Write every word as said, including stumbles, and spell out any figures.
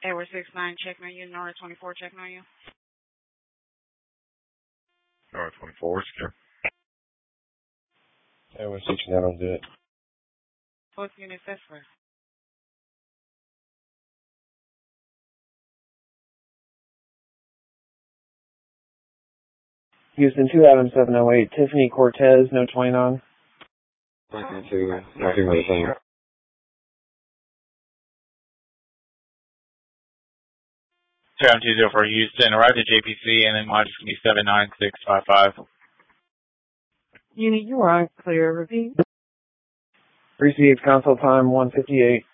Edward six nine, check menu. Nora twenty-four, check menu. Nora twenty-four, secure. Edward six nine, I'm good. What's unit set for? Houston two Adam seven oh eight, Tiffany Cortez, no twenty-nine. Nothing to, nothing with the same. seven two zero four Houston, arrived at J P C and then watch me seven nine six five five. Unit, you are clear. Repeat. Received console time one fifty-eight.